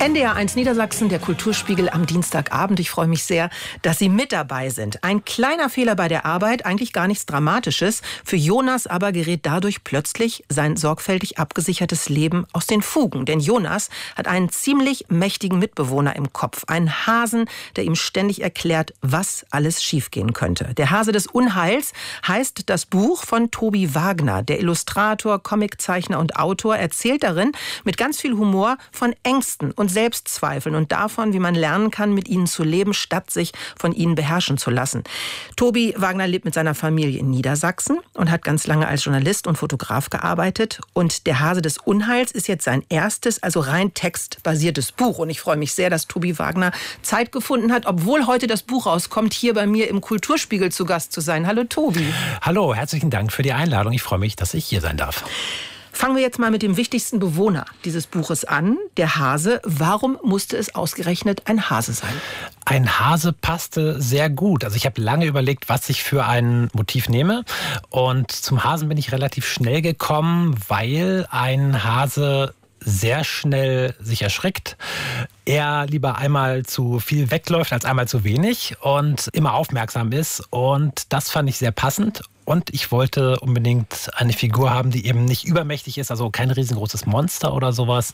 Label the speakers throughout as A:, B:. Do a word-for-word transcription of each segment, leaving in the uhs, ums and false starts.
A: N D R eins Niedersachsen, der Kulturspiegel am Dienstagabend. Ich freue mich sehr, dass Sie mit dabei sind. Ein kleiner Fehler bei der Arbeit, eigentlich gar nichts Dramatisches. Für Jonas aber gerät dadurch plötzlich sein sorgfältig abgesichertes Leben aus den Fugen. Denn Jonas hat einen ziemlich mächtigen Mitbewohner im Kopf. Einen Hasen, der ihm ständig erklärt, was alles schiefgehen könnte. Der Hase des Unheils heißt das Buch von Tobi Wagner. Der Illustrator, Comiczeichner und Autor erzählt darin mit ganz viel Humor von Ängsten und Selbstzweifeln und davon, wie man lernen kann, mit ihnen zu leben, statt sich von ihnen beherrschen zu lassen. Tobi Wagner lebt mit seiner Familie in Niedersachsen und hat ganz lange als Journalist und Fotograf gearbeitet. Und der Hase des Unheils ist jetzt sein erstes, also rein textbasiertes Buch. Und ich freue mich sehr, dass Tobi Wagner Zeit gefunden hat, obwohl heute das Buch rauskommt, hier bei mir im Kulturspiegel zu Gast zu sein. Hallo Tobi.
B: Hallo, herzlichen Dank für die Einladung. Ich freue mich, dass ich hier sein darf.
A: Fangen wir jetzt mal mit dem wichtigsten Bewohner dieses Buches an, der Hase. Warum musste es ausgerechnet ein Hase sein?
B: Ein Hase passte sehr gut. Also ich habe lange überlegt, was ich für ein Motiv nehme. Und zum Hasen bin ich relativ schnell gekommen, weil ein Hase sehr schnell sich erschrickt, er lieber einmal zu viel wegläuft als einmal zu wenig und immer aufmerksam ist. Und das fand ich sehr passend. Und ich wollte unbedingt eine Figur haben, die eben nicht übermächtig ist, also kein riesengroßes Monster oder sowas.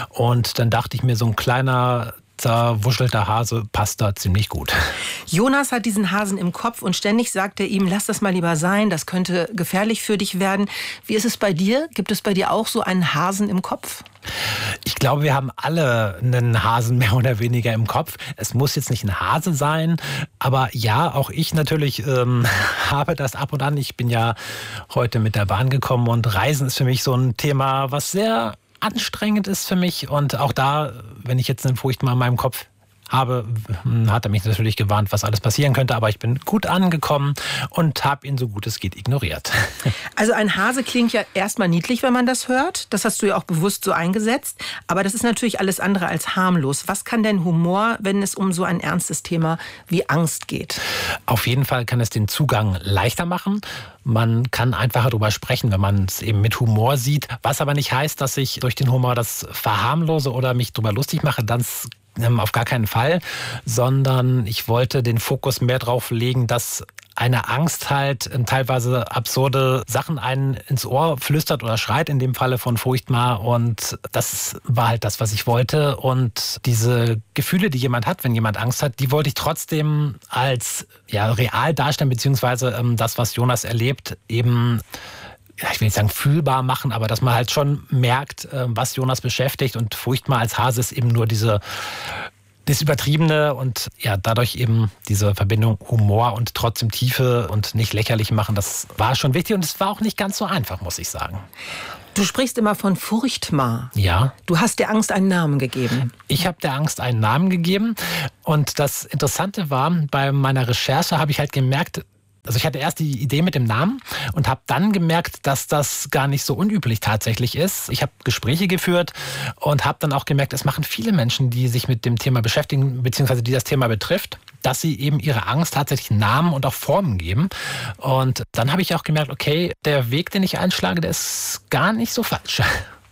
B: Und dann dachte ich mir, so ein kleiner, zerwuschelter Hase passt da ziemlich gut.
A: Jonas hat diesen Hasen im Kopf und ständig sagt er ihm, lass das mal lieber sein, das könnte gefährlich für dich werden. Wie ist es bei dir? Gibt es bei dir auch so einen Hasen im Kopf?
B: Ich glaube, wir haben alle einen Hasen mehr oder weniger im Kopf. Es muss jetzt nicht ein Hase sein, aber ja, auch ich natürlich ähm, habe das ab und an. Ich bin ja heute mit der Bahn gekommen und Reisen ist für mich so ein Thema, was sehr anstrengend ist für mich. Und auch da, wenn ich jetzt einen Furcht mal in meinem Kopf habe, hat er mich natürlich gewarnt, was alles passieren könnte. Aber ich bin gut angekommen und habe ihn so gut es geht ignoriert.
A: Also ein Hase klingt ja erstmal niedlich, wenn man das hört. Das hast du ja auch bewusst so eingesetzt. Aber das ist natürlich alles andere als harmlos. Was kann denn Humor, wenn es um so ein ernstes Thema wie Angst geht?
B: Auf jeden Fall kann es den Zugang leichter machen. Man kann einfacher darüber sprechen, wenn man es eben mit Humor sieht. Was aber nicht heißt, dass ich durch den Humor das verharmlose oder mich darüber lustig mache. Das auf gar keinen Fall, sondern ich wollte den Fokus mehr drauf legen, dass eine Angst halt teilweise absurde Sachen einen ins Ohr flüstert oder schreit, in dem Falle von Furchtmar. Und das war halt das, was ich wollte. Und diese Gefühle, die jemand hat, wenn jemand Angst hat, die wollte ich trotzdem als ja, real darstellen, beziehungsweise ähm, das, was Jonas erlebt, eben, ich will nicht sagen fühlbar machen, aber dass man halt schon merkt, was Jonas beschäftigt. Und Furchtmar als Hase ist eben nur diese, das Übertriebene und ja, dadurch eben diese Verbindung Humor und trotzdem Tiefe und nicht lächerlich machen. Das war schon wichtig und es war auch nicht ganz so einfach, muss ich sagen.
A: Du sprichst immer von Furchtmar.
B: Ja.
A: Du hast der Angst einen Namen gegeben.
B: Ich habe der Angst einen Namen gegeben. Und das Interessante war, bei meiner Recherche habe ich halt gemerkt, also ich hatte erst die Idee mit dem Namen und habe dann gemerkt, dass das gar nicht so unüblich tatsächlich ist. Ich habe Gespräche geführt und habe dann auch gemerkt, es machen viele Menschen, die sich mit dem Thema beschäftigen, beziehungsweise die das Thema betrifft, dass sie eben ihre Angst tatsächlich Namen und auch Formen geben. Und dann habe ich auch gemerkt, okay, der Weg, den ich einschlage, der ist gar nicht so falsch.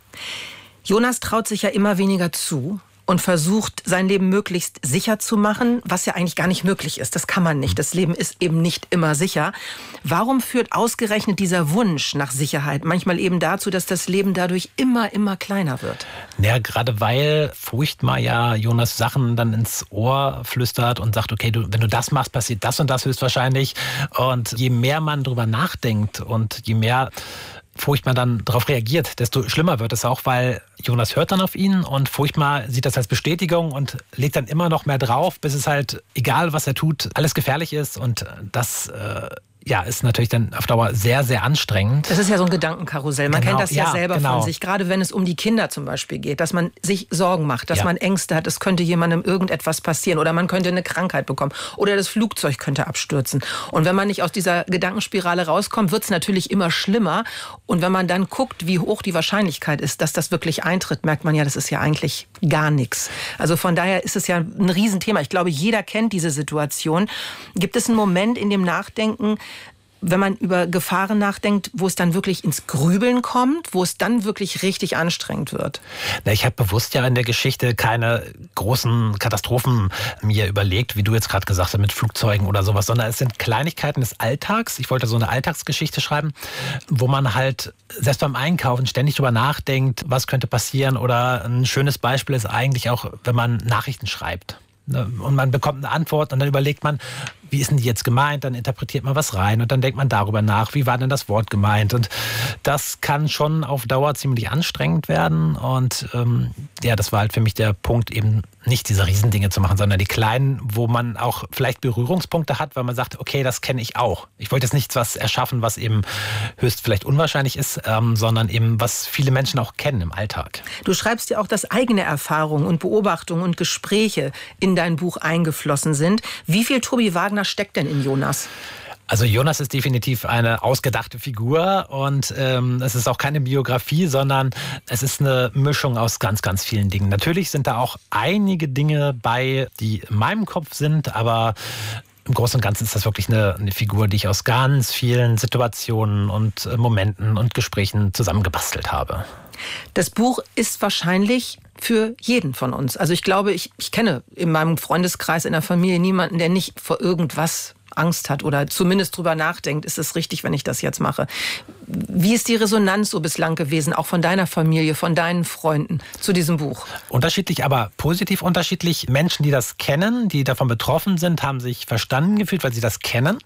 A: Jonas traut sich ja immer weniger zu und versucht, sein Leben möglichst sicher zu machen, was ja eigentlich gar nicht möglich ist. Das kann man nicht. Das Leben ist eben nicht immer sicher. Warum führt ausgerechnet dieser Wunsch nach Sicherheit manchmal eben dazu, dass das Leben dadurch immer, immer kleiner wird?
B: Ja, gerade weil Furchtmar ja Jonas Sachen dann ins Ohr flüstert und sagt, okay, du, wenn du das machst, passiert das und das höchstwahrscheinlich. Und je mehr man drüber nachdenkt und je mehr Furchtmar dann darauf reagiert, desto schlimmer wird es auch, weil Jonas hört dann auf ihn und Furchtmar sieht das als Bestätigung und legt dann immer noch mehr drauf, bis es halt, egal was er tut, alles gefährlich ist und das äh, ja, ist natürlich dann auf Dauer sehr, sehr anstrengend.
A: Das ist ja so ein Gedankenkarussell. Man
B: genau,
A: kennt das ja,
B: ja
A: selber
B: genau.
A: von sich, gerade wenn es um die Kinder zum Beispiel geht, dass man sich Sorgen macht, dass
B: ja.
A: man Ängste hat, es könnte jemandem irgendetwas passieren oder man könnte eine Krankheit bekommen oder das Flugzeug könnte abstürzen. Und wenn man nicht aus dieser Gedankenspirale rauskommt, wird es natürlich immer schlimmer. Und wenn man dann guckt, wie hoch die Wahrscheinlichkeit ist, dass das wirklich eintritt, merkt man ja, das ist ja eigentlich gar nichts. Also von daher ist es ja ein Riesenthema. Ich glaube, jeder kennt diese Situation. Gibt es einen Moment in dem Nachdenken, wenn man über Gefahren nachdenkt, wo es dann wirklich ins Grübeln kommt, wo es dann wirklich richtig anstrengend wird?
B: Na, ich habe bewusst ja in der Geschichte keine großen Katastrophen mir überlegt, wie du jetzt gerade gesagt hast, mit Flugzeugen oder sowas, sondern es sind Kleinigkeiten des Alltags. Ich wollte so eine Alltagsgeschichte schreiben, wo man halt selbst beim Einkaufen ständig drüber nachdenkt, was könnte passieren. Oder ein schönes Beispiel ist eigentlich auch, wenn man Nachrichten schreibt. Und man bekommt eine Antwort und dann überlegt man, wie ist denn die jetzt gemeint? Dann interpretiert man was rein und dann denkt man darüber nach, wie war denn das Wort gemeint? Und das kann schon auf Dauer ziemlich anstrengend werden. Und ähm, ja, das war halt für mich der Punkt, eben nicht diese Riesendinge zu machen, sondern die kleinen, wo man auch vielleicht Berührungspunkte hat, weil man sagt, okay, das kenne ich auch. Ich wollte jetzt nichts was erschaffen, was eben höchst vielleicht unwahrscheinlich ist, ähm, sondern eben, was viele Menschen auch kennen im Alltag.
A: Du schreibst ja auch, dass eigene Erfahrungen und Beobachtungen und Gespräche in dein Buch eingeflossen sind. Wie viel Tobi Wagner steckt denn in Jonas?
B: Also Jonas ist definitiv eine ausgedachte Figur und ähm, es ist auch keine Biografie, sondern es ist eine Mischung aus ganz, ganz vielen Dingen. Natürlich sind da auch einige Dinge bei, die in meinem Kopf sind, aber im Großen und Ganzen ist das wirklich eine, eine Figur, die ich aus ganz vielen Situationen und äh, Momenten und Gesprächen zusammengebastelt habe.
A: Das Buch ist wahrscheinlich für jeden von uns. Also ich glaube, ich, ich kenne in meinem Freundeskreis, in der Familie niemanden, der nicht vor irgendwas Angst hat oder zumindest drüber nachdenkt, ist es richtig, wenn ich das jetzt mache. Wie ist die Resonanz so bislang gewesen, auch von deiner Familie, von deinen Freunden zu diesem Buch?
B: Unterschiedlich, aber positiv unterschiedlich. Menschen, die das kennen, die davon betroffen sind, haben sich verstanden gefühlt, weil sie das kennen.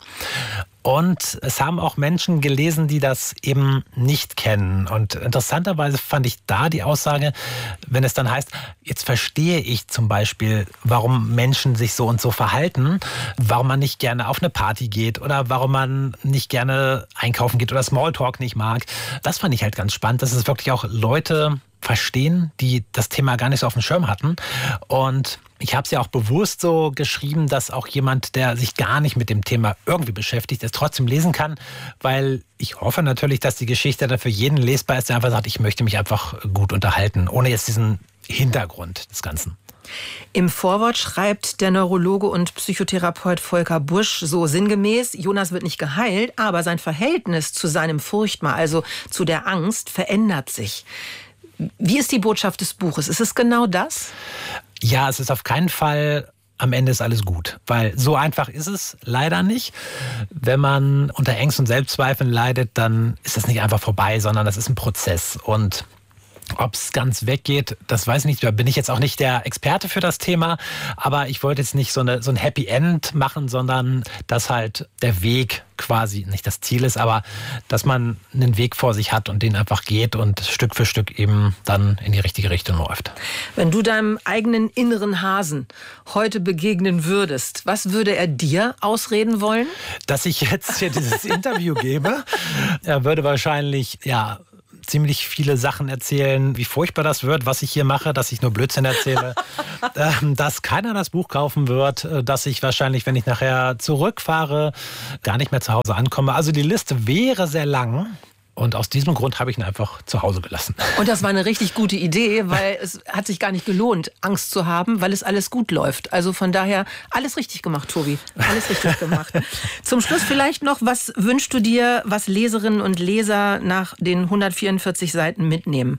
B: Und es haben auch Menschen gelesen, die das eben nicht kennen. Und interessanterweise fand ich da die Aussage, wenn es dann heißt, jetzt verstehe ich zum Beispiel, warum Menschen sich so und so verhalten, warum man nicht gerne auf eine Party geht oder warum man nicht gerne einkaufen geht oder Smalltalk nicht mag. Das fand ich halt ganz spannend, dass es wirklich auch Leute verstehen, die das Thema gar nicht so auf dem Schirm hatten. Und ich habe es ja auch bewusst so geschrieben, dass auch jemand, der sich gar nicht mit dem Thema irgendwie beschäftigt, es trotzdem lesen kann, weil ich hoffe natürlich, dass die Geschichte dann für jeden lesbar ist, der einfach sagt, ich möchte mich einfach gut unterhalten, ohne jetzt diesen Hintergrund des Ganzen.
A: Im Vorwort schreibt der Neurologe und Psychotherapeut Volker Busch so sinngemäß, Jonas wird nicht geheilt, aber sein Verhältnis zu seinem Furchtmal, also zu der Angst, verändert sich. Wie ist die Botschaft des Buches? Ist es genau das?
B: Ja, es ist auf keinen Fall, am Ende ist alles gut. Weil so einfach ist es leider nicht. Wenn man unter Ängsten und Selbstzweifeln leidet, dann ist das nicht einfach vorbei, sondern das ist ein Prozess. Und ob es ganz weggeht, das weiß ich nicht. Da bin ich jetzt auch nicht der Experte für das Thema. Aber ich wollte jetzt nicht so, eine, so ein Happy End machen, sondern dass halt der Weg quasi nicht das Ziel ist, aber dass man einen Weg vor sich hat und den einfach geht und Stück für Stück eben dann in die richtige Richtung läuft.
A: Wenn du deinem eigenen inneren Hasen heute begegnen würdest, was würde er dir ausreden wollen?
B: Dass ich jetzt hier dieses Interview gebe. Er würde wahrscheinlich, ja, ziemlich viele Sachen erzählen, wie furchtbar das wird, was ich hier mache, dass ich nur Blödsinn erzähle, dass keiner das Buch kaufen wird, dass ich wahrscheinlich, wenn ich nachher zurückfahre, gar nicht mehr zu Hause ankomme. Also die Liste wäre sehr lang. Und aus diesem Grund habe ich ihn einfach zu Hause gelassen.
A: Und das war eine richtig gute Idee, weil es hat sich gar nicht gelohnt, Angst zu haben, weil es alles gut läuft. Also von daher, alles richtig gemacht, Tobi. Alles richtig gemacht. Zum Schluss vielleicht noch, was wünschst du dir, was Leserinnen und Leser nach den hundertvierundvierzig Seiten mitnehmen?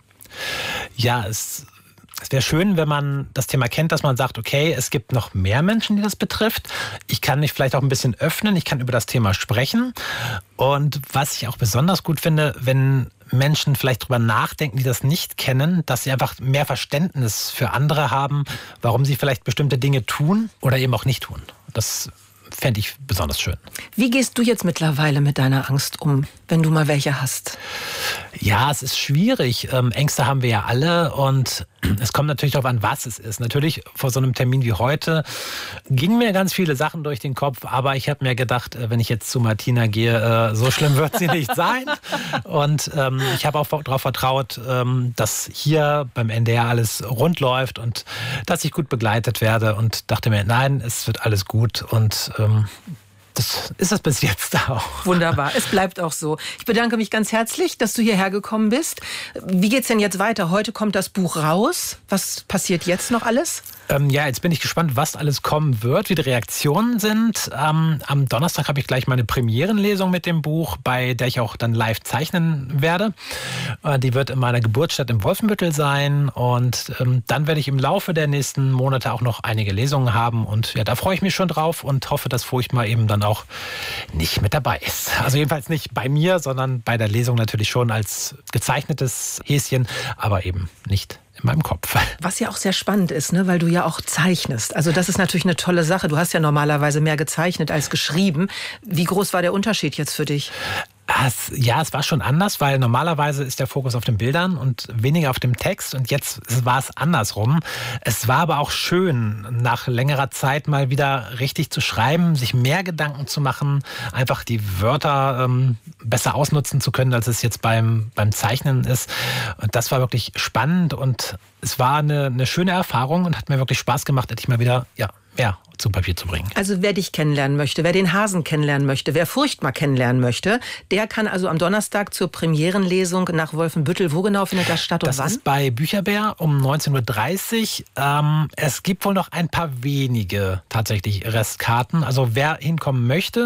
B: Ja, es... Es wäre schön, wenn man das Thema kennt, dass man sagt, okay, es gibt noch mehr Menschen, die das betrifft. Ich kann mich vielleicht auch ein bisschen öffnen, ich kann über das Thema sprechen. Und was ich auch besonders gut finde, wenn Menschen vielleicht drüber nachdenken, die das nicht kennen, dass sie einfach mehr Verständnis für andere haben, warum sie vielleicht bestimmte Dinge tun oder eben auch nicht tun. Das fände ich besonders schön.
A: Wie gehst du jetzt mittlerweile mit deiner Angst um, wenn du mal welche hast?
B: Ja, es ist schwierig. Ähm, Ängste haben wir ja alle und es kommt natürlich darauf an, was es ist. Natürlich vor so einem Termin wie heute gingen mir ganz viele Sachen durch den Kopf, aber ich habe mir gedacht, wenn ich jetzt zu Martina gehe, so schlimm wird sie nicht sein. Und ähm, ich habe auch darauf vertraut, ähm, dass hier beim N D R alles rund läuft und dass ich gut begleitet werde und dachte mir, nein, es wird alles gut und ähm, Das ist es bis jetzt auch.
A: Wunderbar, es bleibt auch so. Ich bedanke mich ganz herzlich, dass du hierher gekommen bist. Wie geht's denn jetzt weiter? Heute kommt das Buch raus. Was passiert jetzt noch alles?
B: Ähm, ja, jetzt bin ich gespannt, was alles kommen wird, wie die Reaktionen sind. Ähm, am Donnerstag habe ich gleich meine Premierenlesung mit dem Buch, bei der ich auch dann live zeichnen werde. Äh, die wird in meiner Geburtsstadt im Wolfenbüttel sein. Und ähm, dann werde ich im Laufe der nächsten Monate auch noch einige Lesungen haben. Und ja, da freue ich mich schon drauf und hoffe, dass Furchtbar eben dann auch nicht mit dabei ist. Also jedenfalls nicht bei mir, sondern bei der Lesung natürlich schon als gezeichnetes Häschen, aber eben nicht in meinem Kopf.
A: Was ja auch sehr spannend ist, ne? Weil du ja auch zeichnest. Also das ist natürlich eine tolle Sache. Du hast ja normalerweise mehr gezeichnet als geschrieben. Wie groß war der Unterschied jetzt für dich?
B: Es, ja, es war schon anders, weil normalerweise ist der Fokus auf den Bildern und weniger auf dem Text. Und jetzt war es andersrum. Es war aber auch schön, nach längerer Zeit mal wieder richtig zu schreiben, sich mehr Gedanken zu machen, einfach die Wörter ähm, besser ausnutzen zu können, als es jetzt beim, beim Zeichnen ist. Und das war wirklich spannend und es war eine, eine schöne Erfahrung und hat mir wirklich Spaß gemacht, endlich mal wieder ja, mehr zu Papier zu bringen.
A: Also wer dich kennenlernen möchte, wer den Hasen kennenlernen möchte, wer Furchtbar kennenlernen möchte, der kann also am Donnerstag zur Premierenlesung nach Wolfenbüttel. Wo genau findet das statt und
B: das
A: wann?
B: Das ist bei Bücherbär um neunzehn Uhr dreißig. Ähm, es gibt wohl noch ein paar wenige tatsächlich Restkarten. Also wer hinkommen möchte,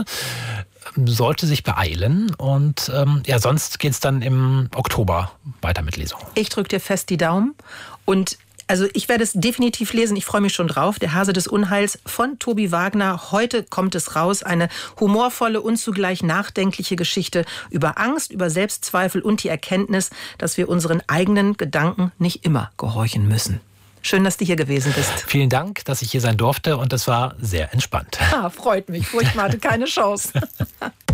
B: sollte sich beeilen. Und ähm, ja, sonst geht es dann im Oktober weiter mit Lesungen.
A: Ich drücke dir fest die Daumen und also ich werde es definitiv lesen, ich freue mich schon drauf. Der Hase des Unheils von Tobi Wagner. Heute kommt es raus. Eine humorvolle und zugleich nachdenkliche Geschichte über Angst, über Selbstzweifel und die Erkenntnis, dass wir unseren eigenen Gedanken nicht immer gehorchen müssen. Schön, dass du hier gewesen bist.
B: Vielen Dank, dass ich hier sein durfte und es war sehr entspannt.
A: Ah, freut mich. Furchtbar, hatte keine Chance.